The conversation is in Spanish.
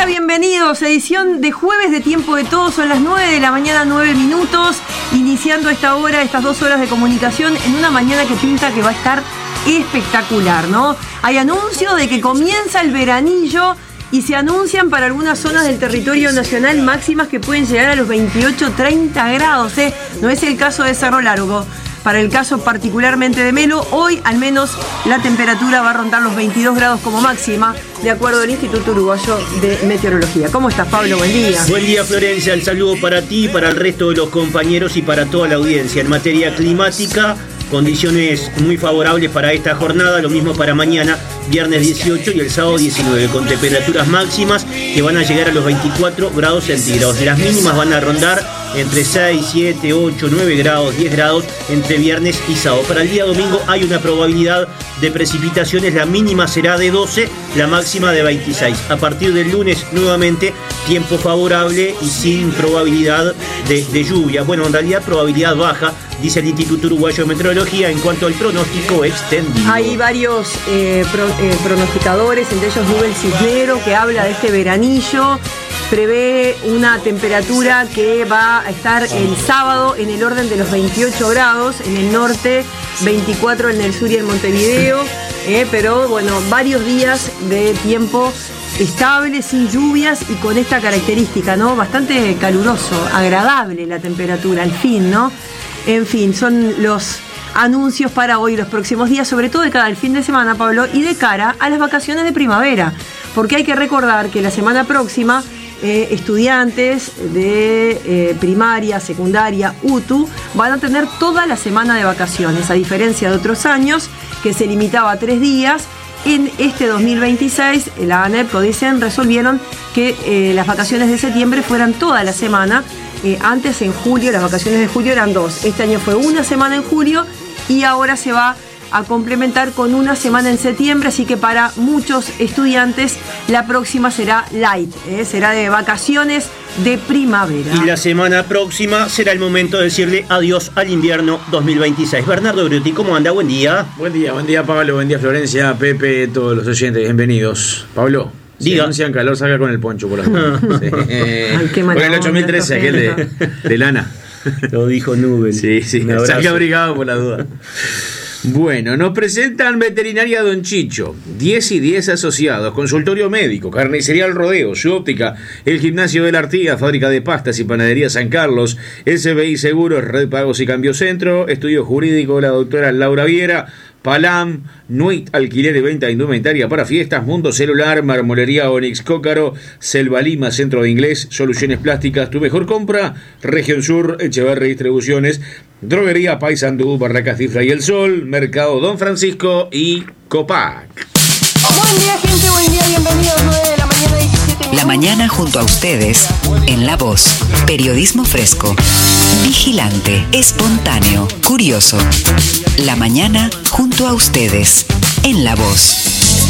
día, bienvenidos. Edición de jueves de Tiempo de Todos. Son las 9 de la mañana, 9 minutos. Iniciando a esta hora, estas 2 horas de comunicación en una mañana que pinta que va a estar espectacular, ¿no? Hay anuncios de que comienza el veranillo y se anuncian para algunas zonas del territorio nacional máximas que pueden llegar a los 28-30 grados, ¿eh? No es el caso de Cerro Largo. Para el caso particularmente de Melo, hoy al menos la temperatura va a rondar los 22 grados como máxima, de acuerdo al Instituto Uruguayo de Meteorología. ¿Cómo estás, Pablo? Buen día. Buen día, Florencia. El saludo para ti, para el resto de los compañeros y para toda la audiencia. En materia climática, condiciones muy favorables para esta jornada, lo mismo para mañana, viernes 18 y el sábado 19, con temperaturas máximas que van a llegar a los 24 grados centígrados. Las mínimas van a rondar entre 6, 7, 8, 9 grados, 10 grados entre viernes y sábado. Para el día domingo hay una probabilidad de precipitaciones, la mínima será de 12, la máxima de 26. A partir del lunes, nuevamente, tiempo favorable y sin probabilidad de lluvia. Bueno, en realidad probabilidad baja, dice el Instituto Uruguayo de Meteorología en cuanto al pronóstico extendido. Hay varios pronosticadores, entre ellos Nubel Cisnero, que habla de este veranillo. Prevé una temperatura que va a estar el sábado en el orden de los 28 grados, en el norte, 24 en el sur y en Montevideo, pero bueno, varios días de tiempo estable, sin lluvias y con esta característica, ¿no? Bastante caluroso, agradable la temperatura, al fin, ¿no? En fin, son los anuncios para hoy y los próximos días, sobre todo de cara al fin de semana, Pablo, y de cara a las vacaciones de primavera, porque hay que recordar que la semana próxima estudiantes de primaria, secundaria, UTU van a tener toda la semana de vacaciones, a diferencia de otros años que se limitaba a 3 días. En este 2026, la ANEP, dicen, resolvieron que las vacaciones de septiembre fueran toda la semana. Antes, en julio, las vacaciones de julio eran 2. Este año fue una semana en julio y ahora se va a complementar con una semana en septiembre, así que para muchos estudiantes la próxima será light, será de vacaciones de primavera. Y la semana próxima será el momento de decirle adiós al invierno 2026. Bernardo Bruti, ¿cómo anda? Buen día. Buen día Pablo, buen día Florencia, Pepe, todos los oyentes, bienvenidos. Pablo, si anuncian calor, salga con el poncho por la sí. Ay, qué mala con el 8013, aquel de lana. Lo dijo Nubel. Sí, salga abrigado por la duda. Bueno, nos presentan Veterinaria Don Chicho, 10 y 10 asociados, consultorio médico, carnicería El Rodeo, su óptica, el gimnasio de la Artigas, fábrica de pastas y panadería San Carlos, SBI Seguros, Red Pagos y Cambio Centro, estudio jurídico la doctora Laura Viera, Palam, Nuit, alquiler y venta de indumentaria para fiestas, Mundo Celular, Marmolería Onix Cócaro, Selva Lima, Centro de Inglés, Soluciones Plásticas, tu mejor compra, Región Sur, Echeverri Distribuciones, Droguería Paysandú, Barracas Cifra y El Sol, Mercado Don Francisco y Copac. Buen día, gente, buen día, bienvenidos, 9 de la mañana, 17 minutos. La mañana junto a ustedes, en La Voz, periodismo fresco, vigilante, espontáneo, curioso. La mañana junto a ustedes, en La Voz.